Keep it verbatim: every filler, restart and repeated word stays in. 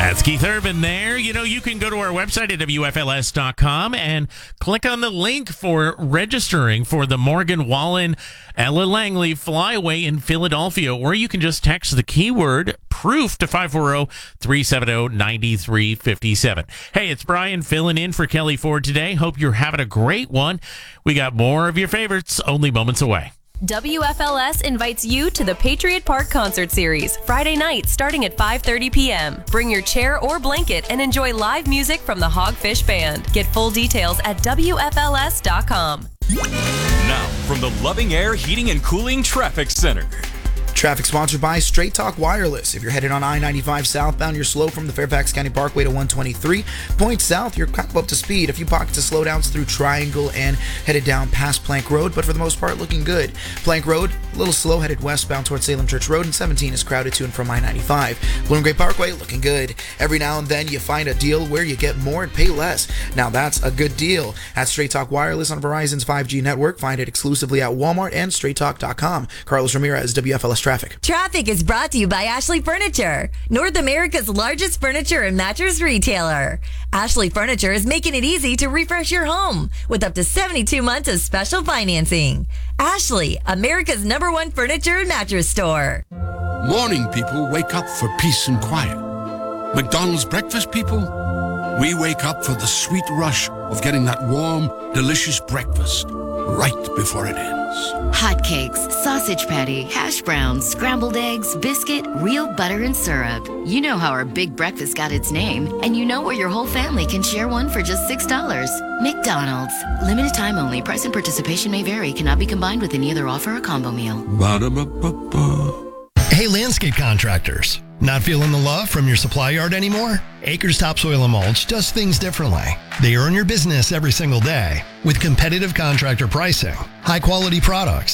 That's Keith Urban there. You know, you can go to our website at W F L S dot com and click on the link for registering for the Morgan Wallen Ella Langley Flyaway in Philadelphia, or you can just text the keyword proof to five four zero, three seven zero, nine three five seven. Hey, it's Brian filling in for Kelly Ford today. Hope you're having a great one. We got more of your favorites only moments away. W F L S invites you to the Patriot Park Concert Series, Friday night starting at five thirty p.m. Bring your chair or blanket and enjoy live music from the Hogfish Band. Get full details at W F L S dot com. Now, from the Loving Air Heating and Cooling Traffic Center. Traffic sponsored by Straight Talk Wireless. If you're headed on I ninety-five southbound, you're slow from the Fairfax County Parkway to one twenty-three. Points south, you're kind of up to speed. A few pockets of slowdowns through Triangle and headed down past Plank Road, but for the most part, looking good. Plank Road, a little slow, headed westbound towards Salem Church Road, and seventeen is crowded to and from I ninety-five. Bloom Gray Parkway, looking good. Every now and then, you find a deal where you get more and pay less. Now, that's a good deal. At Straight Talk Wireless on Verizon's five G network, find it exclusively at Walmart and straight talk dot com. Carlos Ramirez, W F L S Traffic. Traffic is brought to you by Ashley Furniture, North America's largest furniture and mattress retailer. Ashley Furniture is making it easy to refresh your home with up to seventy-two months of special financing. Ashley, America's number one furniture and mattress store. Morning people wake up for peace and quiet. McDonald's breakfast people, we wake up for the sweet rush of getting that warm, delicious breakfast right before it ends. Hotcakes, sausage patty, hash browns, scrambled eggs, biscuit, real butter and syrup. You know how our big breakfast got its name, and you know where your whole family can share one for just six dollars. McDonald's. Limited time only. Price and participation may vary. Cannot be combined with any other offer or combo meal. Ba-da-ba-ba-ba. Hey, landscape contractors. Not feeling the love from your supply yard anymore? Acres Topsoil and Mulch does things differently. They earn your business every single day with competitive contractor pricing, high quality products,